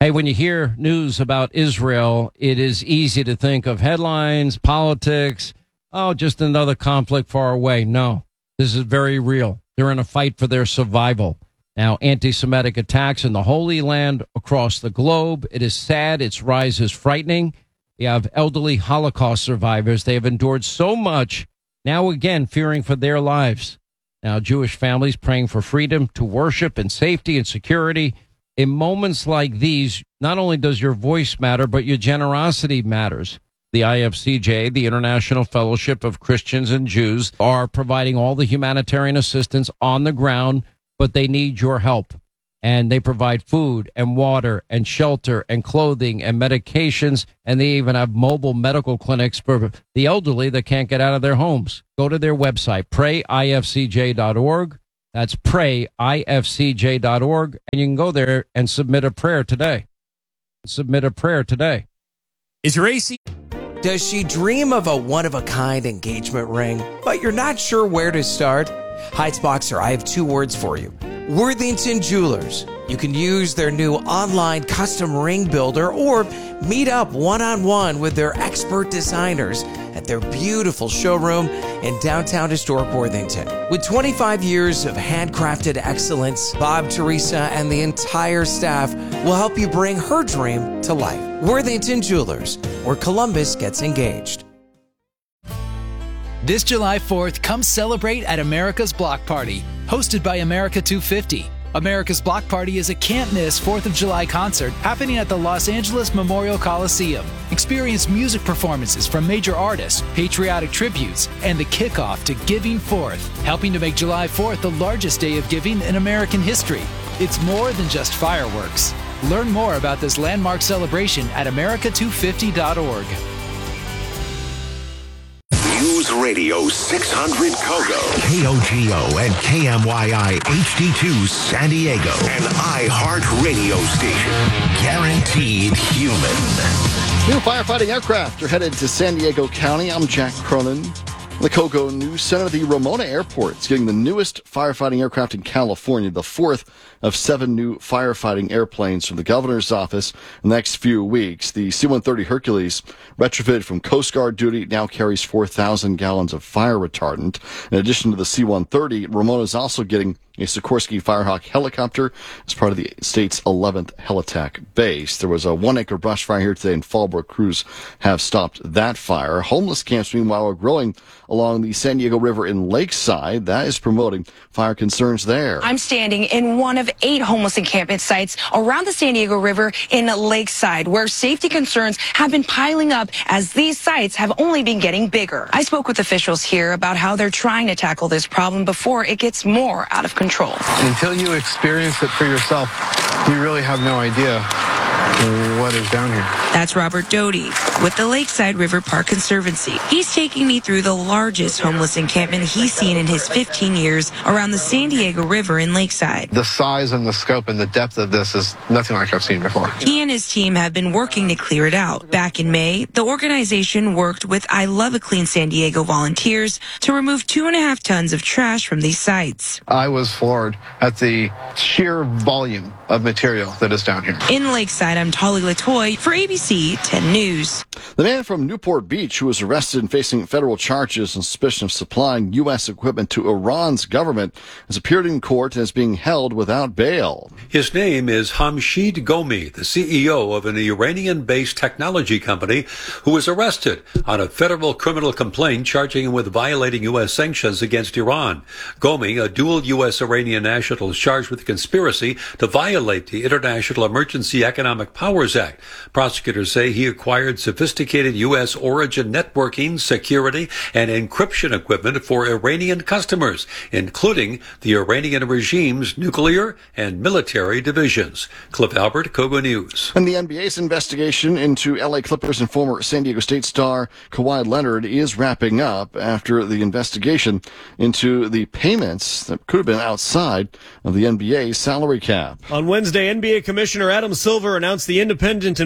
Hey, when you hear news about Israel, it is easy to think of headlines, politics, just another conflict far away. No, this is very real. They're in a fight for their survival. Now, anti-Semitic attacks in the Holy Land across the globe. It is sad. Its rise is frightening. You have elderly Holocaust survivors. They have endured so much, now again fearing for their lives. Now, Jewish families praying for freedom to worship and safety and security. In moments like these, not only does your voice matter, but your generosity matters. The IFCJ, the International Fellowship of Christians and Jews, are providing all the humanitarian assistance on the ground, but they need your help. And they provide food and water and shelter and clothing and medications, and they even have mobile medical clinics for the elderly that can't get out of their homes. Go to their website, prayifcj.org. That's prayifcj.org, and you can go there and submit a prayer today. Is your AC... Does she dream of a one-of-a-kind engagement ring, but you're not sure where to start? Heights Boxer, I have two words for you. Worthington Jewelers. You can use their new online custom ring builder or meet up one-on-one with their expert designers at their beautiful showroom in downtown historic Worthington. With 25 years of handcrafted excellence, Bob, Teresa, and the entire staff will help you bring her dream to life. Worthington Jewelers, where Columbus gets engaged. This July 4th, come celebrate at America's Block Party, hosted by America 250. America's Block Party is a can't-miss 4th of July concert happening at the Los Angeles Memorial Coliseum. Experience music performances from major artists, patriotic tributes, and the kickoff to Giving Forth, helping to make July 4th the largest day of giving in American history. It's more than just fireworks. Learn more about this landmark celebration at america250.org. News Radio 600 Kogo, KOGO and KMYI HD2 San Diego, an iHeartRadio station. Guaranteed human. New firefighting aircraft are headed to San Diego County. I'm Jack Cronin. The Kogo News Center, the Ramona Airport is getting the newest firefighting aircraft in California, the fourth of 7 new firefighting airplanes from the governor's office in the next few weeks. The C-130 Hercules, retrofitted from Coast Guard duty, now carries 4,000 gallons of fire retardant. In addition to the C-130, Ramona is also getting a Sikorsky Firehawk helicopter as part of the state's 11th Helitack base. There was a 1-acre brush fire here today in Fallbrook. Crews have stopped that fire. Homeless camps, meanwhile, are growing along the San Diego River in Lakeside. That is promoting fire concerns there. I'm standing in one of 8 homeless encampment sites around the San Diego River in Lakeside, where safety concerns have been piling up as these sites have only been getting bigger. I spoke with officials here about how they're trying to tackle this problem before it gets more out of control. Until you experience it for yourself, you really have no idea what is down here. That's Robert Doty with the Lakeside River Park Conservancy. He's taking me through the largest homeless encampment he's seen in his 15 years around the San Diego River in Lakeside. The size and the scope and the depth of this is nothing like I've seen before. He and his team have been working to clear it out. Back in May, the organization worked with I Love a Clean San Diego volunteers to remove 2.5 tons of trash from these sites. I was floored at the sheer volume of material that is down here. In Lakeside, I'm Tali Latoy for ABC 10 News. The man from Newport Beach who was arrested and facing federal charges on suspicion of supplying U.S. equipment to Iran's government has appeared in court and is being held without bail. His name is Hamshid Gomi, the CEO of an Iranian-based technology company who was arrested on a federal criminal complaint charging him with violating U.S. sanctions against Iran. Gomi, a dual U.S.-Iranian national, is charged with conspiracy to violate the International Emergency Economic Powers Act. Prosecutors say he acquired sophisticated U.S. origin networking, security, and encryption equipment for Iranian customers, including the Iranian regime's nuclear and military divisions. Cliff Albert, Kogo News. And the NBA's investigation into L.A. Clippers and former San Diego State star Kawhi Leonard is wrapping up after the investigation into the payments that could have been outside of the NBA's salary cap. On Wednesday, NBA Commissioner Adam Silver announced the independent investigation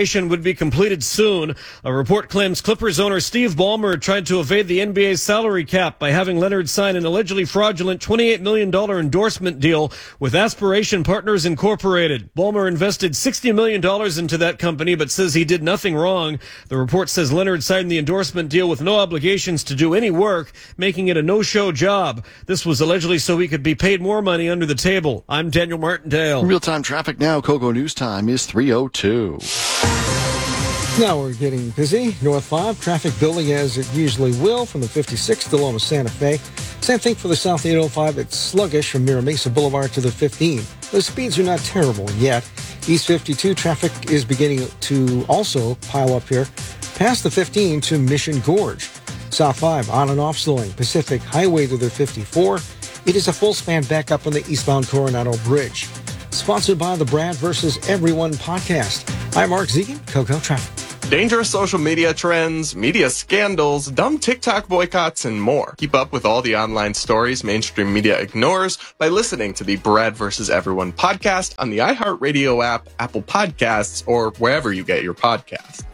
investigation would be completed soon. A report claims Clippers owner Steve Ballmer tried to evade the NBA's salary cap by having Leonard sign an allegedly fraudulent $28 million endorsement deal with Aspiration Partners Incorporated. Ballmer invested $60 million into that company, but says he did nothing wrong. The report says Leonard signed the endorsement deal with no obligations to do any work, making it a no-show job. This was allegedly so he could be paid more money under the table. I'm Daniel Martindale. Real-time traffic now. Kogo News Time is 3:02. Now we're getting busy. North 5, traffic building as it usually will from the 56 to Loma Santa Fe. Same thing for the South 805. It's sluggish from Mira Mesa Boulevard to the 15. The speeds are not terrible yet. East 52 traffic is beginning to also pile up here past the 15 to Mission Gorge. South 5 on and off slowing. Pacific Highway to the 54. It is a full span back up on the eastbound Coronado Bridge. Sponsored by the Brad vs. Everyone podcast. I'm Mark Zegan, Coco Traffic. Dangerous social media trends, media scandals, dumb TikTok boycotts, and more. Keep up with all the online stories mainstream media ignores by listening to the Brad vs. Everyone podcast on the iHeartRadio app, Apple Podcasts, or wherever you get your podcasts.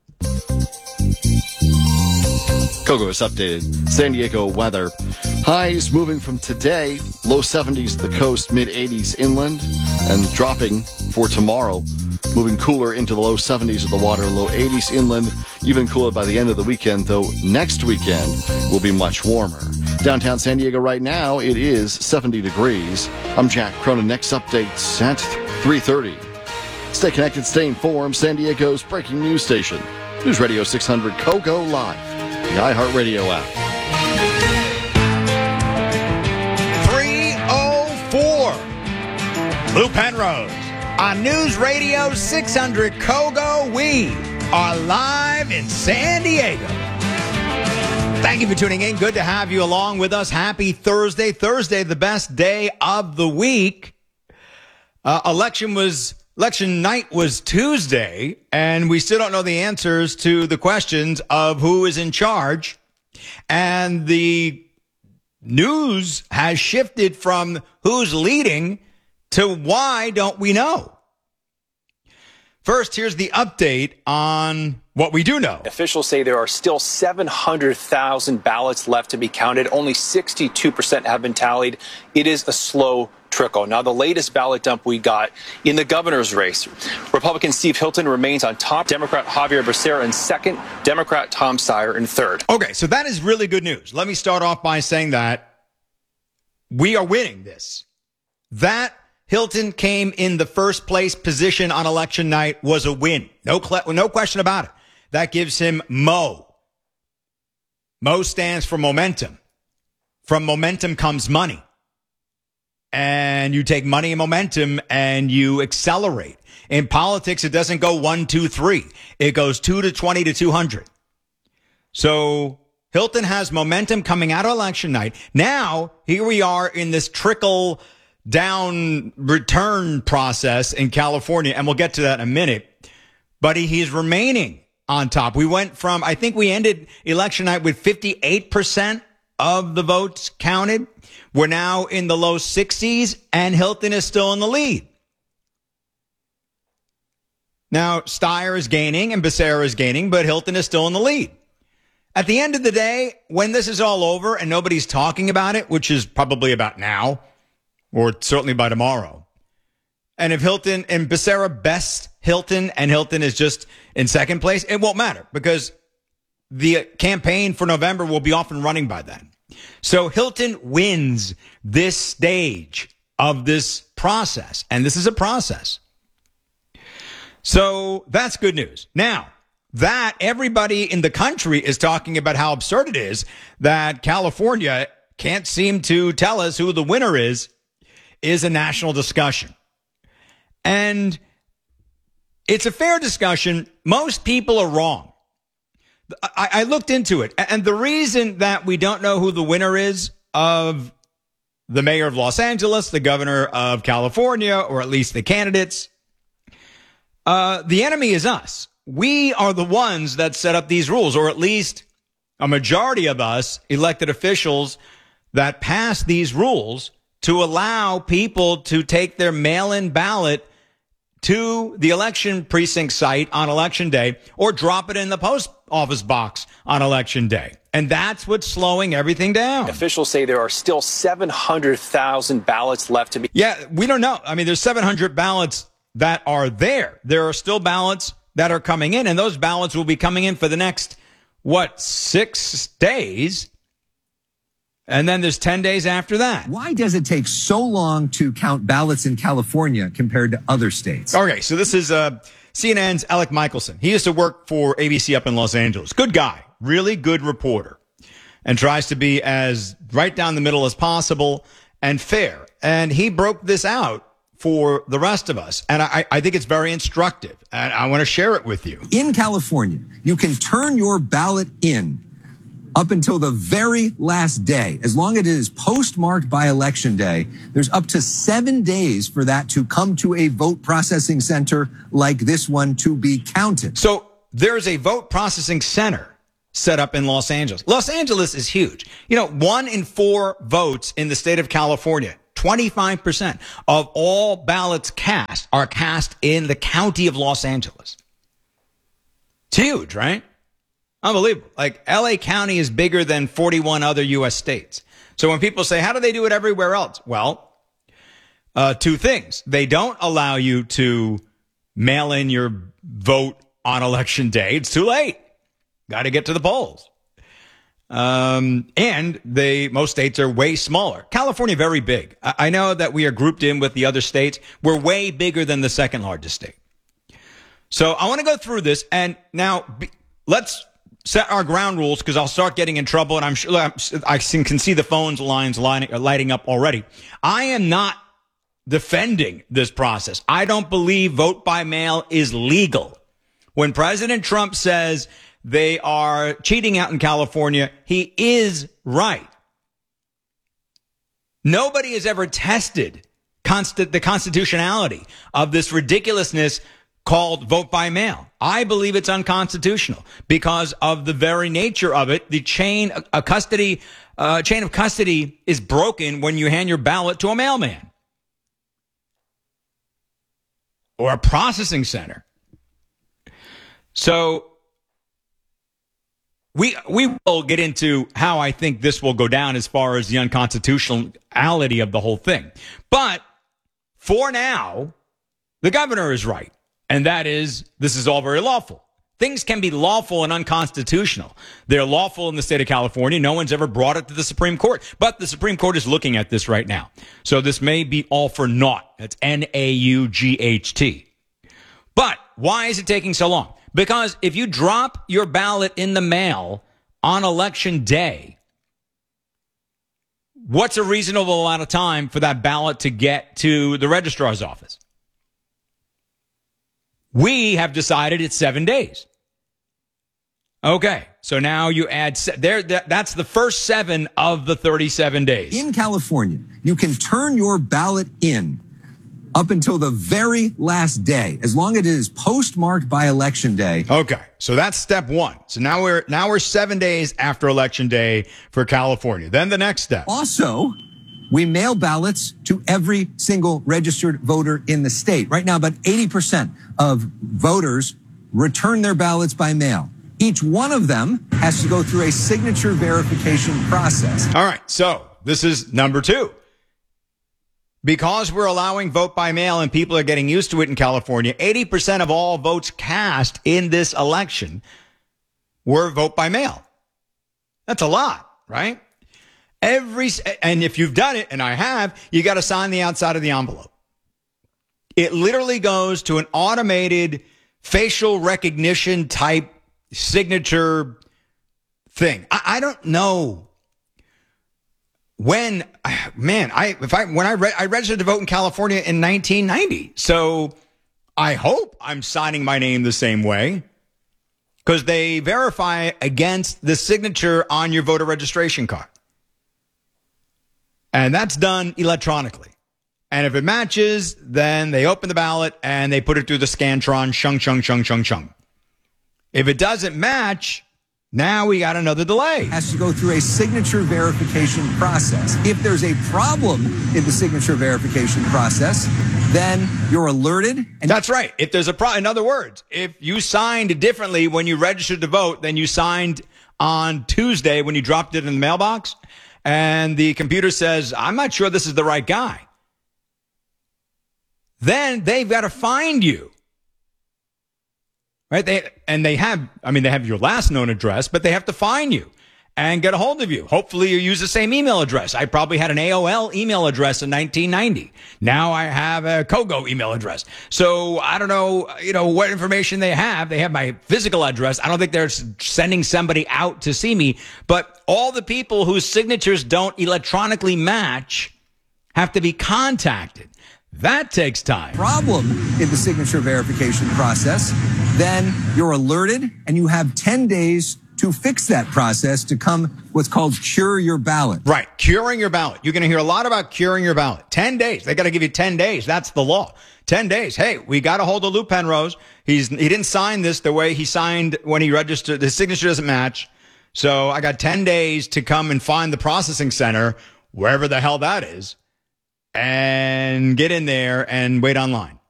Kogo is updated. San Diego weather. Highs moving from today, low 70s to the coast, mid 80s inland, and dropping for tomorrow. Moving cooler into the low 70s at the water, low 80s inland, even cooler by the end of the weekend, though next weekend will be much warmer. Downtown San Diego right now, it is 70 degrees. I'm Jack Cronin. Next updates at 3:30. Stay connected, stay informed. San Diego's breaking news station. News Radio 600 Kogo Live, the iHeartRadio app. 3:04. Lou Penrose on News Radio 600 Kogo. We are live in San Diego. Thank you for tuning in. Good to have you along with us. Happy Thursday. Thursday, the best day of the week. Election night was Tuesday, and we still don't know the answers to the questions of who is in charge. And the news has shifted from who's leading to why don't we know. First, here's the update on what we do know. Officials say there are still 700,000 ballots left to be counted. Only 62% have been tallied. It is a slow trickle. Now, the latest ballot dump we got in the governor's race, Republican Steve Hilton remains on top, Democrat Javier Becerra in second, Democrat Tom Steyer in third. Okay, so that is really good news. Let me start off by saying that we are winning this. That Hilton came in the first place position on election night was a win. No question about it. That gives him Mo. Mo stands for momentum. From momentum comes money. And you take money and momentum and you accelerate. In politics, it doesn't go 1, 2, 3. It goes 2 to 20 to 200. So Hilton has momentum coming out of election night. Now, here we are in this trickle down return process in California, and we'll get to that in a minute. But he's remaining on top. We went from, I think we ended election night with 58% of the votes counted. We're now in the low 60s, and Hilton is still in the lead. Now, Steyer is gaining and Becerra is gaining, but Hilton is still in the lead. At the end of the day, when this is all over and nobody's talking about it, which is probably about now, or certainly by tomorrow, and if Hilton and Becerra best Hilton and Hilton is just in second place, it won't matter because the campaign for November will be off and running by then. So Hilton wins this stage of this process, and this is a process. So that's good news. Now, that everybody in the country is talking about how absurd it is that California can't seem to tell us who the winner is a national discussion. And it's a fair discussion. Most people are wrong. I looked into it, and the reason that we don't know who the winner is of the mayor of Los Angeles, the governor of California, or at least the candidates, the enemy is us. We are the ones that set up these rules, or at least a majority of us elected officials that passed these rules to allow people to take their mail-in ballot to the election precinct site on election day or drop it in the post office box on election day. And that's what's slowing everything down. Officials say there are still 700,000 ballots left to be. Yeah, we don't know. I mean, there's 700 ballots that are there. There are still ballots that are coming in, and those ballots will be coming in for the next, 6 days? And then there's 10 days after that. Why does it take so long to count ballots in California compared to other states? Okay, so this is CNN's Alec Michelson. He used to work for ABC up in Los Angeles. Good guy, really good reporter, and tries to be as right down the middle as possible and fair. And he broke this out for the rest of us. And I think it's very instructive, and I want to share it with you. In California, you can turn your ballot in up until the very last day. As long as it is postmarked by election day, there's up to 7 days for that to come to a vote processing center like this one to be counted. So there's a vote processing center set up in Los Angeles. Los Angeles is huge. 1 in 4 votes in the state of California, 25% of all ballots cast are cast in the county of Los Angeles. It's huge, right? Unbelievable. Like, LA County is bigger than 41 other U.S. states. So when people say, how do they do it everywhere else? Well, 2 things. They don't allow you to mail in your vote on election day. It's too late. Got to get to the polls. And most states are way smaller. California, very big. I know that we are grouped in with the other states. We're way bigger than the second largest state. So I want to go through this, and now let's set our ground rules, because I'll start getting in trouble, and I'm sure I can see the phones lines lighting up already. I am not defending this process. I don't believe vote by mail is legal. When President Trump says they are cheating out in California, he is right. Nobody has ever tested the constitutionality of this ridiculousness called vote by mail. I believe it's unconstitutional because of the very nature of it. The chain of custody is broken when you hand your ballot to a mailman or a processing center. So we will get into how I think this will go down as far as the unconstitutionality of the whole thing. But for now, the governor is right. And that is, this is all very lawful. Things can be lawful and unconstitutional. They're lawful in the state of California. No one's ever brought it to the Supreme Court. But the Supreme Court is looking at this right now. So this may be all for naught. That's NAUGHT. But why is it taking so long? Because if you drop your ballot in the mail on election day, what's a reasonable amount of time for that ballot to get to the registrar's office? We have decided it's 7 days. Okay, so now you add that's the first 7 of the 37 days. In California, you can turn your ballot in up until the very last day, as long as it is postmarked by election day. Okay, so that's step 1. So now we're 7 days after election day for California. Then the next step. Also, we mail ballots to every single registered voter in the state. Right now, about 80% of voters return their ballots by mail. Each one of them has to go through a signature verification process. All right, so this is number 2. Because we're allowing vote by mail and people are getting used to it in California, 80% of all votes cast in this election were vote by mail. That's a lot, right? And if you've done it, and I have, you got to sign the outside of the envelope. It literally goes to an automated facial recognition type signature thing. I don't know when, man, I registered to vote in California in 1990. So I hope I'm signing my name the same way, because they verify against the signature on your voter registration card. And that's done electronically. And if it matches, then they open the ballot and they put it through the Scantron, shung. If it doesn't match, Now we got another delay. Has to go through a signature verification process. If there's a problem in the signature verification process, then you're alerted. And that's right. If there's a problem, in other words, if you signed differently when you registered to vote than you signed on Tuesday when you dropped it in the mailbox, and the computer says, I'm not sure this is the right guy, then they've got to find you. Right? They have your last known address, but they have to find you and get a hold of you. Hopefully you use the same email address. I probably had an AOL email address in 1990. Now I have a Kogo email address. So I don't know, what information they have. They have my physical address. I don't think they're sending somebody out to see me, but all the people whose signatures don't electronically match have to be contacted. That takes time. Problem in the signature verification process, then you're alerted and you have 10 days to fix that process to come what's called cure your ballot. Right. Curing your ballot. You're going to hear a lot about curing your ballot. 10 days. They got to give you 10 days. That's the law. 10 days. Hey, we got a hold of Lou Penrose. He didn't sign this the way he signed when he registered. His signature doesn't match. So I got 10 days to come and find the processing center, wherever the hell that is, and get in there and wait online.